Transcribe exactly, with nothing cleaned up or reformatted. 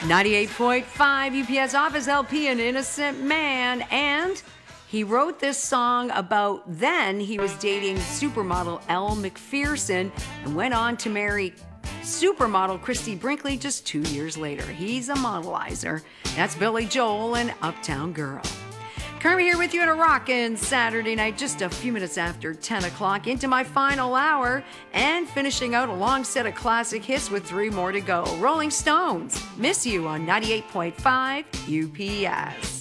ninety-eight point five U P S Office L P, An Innocent Man. And he wrote this song about then he was dating supermodel Elle Macpherson and went on to marry supermodel Christy Brinkley just two years later. He's a modelizer. That's Billy Joel and Uptown Girl. Kermit here with you on a rockin' Saturday night, just a few minutes after ten o'clock, into my final hour, and finishing out a long set of classic hits with three more to go. Rolling Stones, Miss You on ninety-eight point five U P S.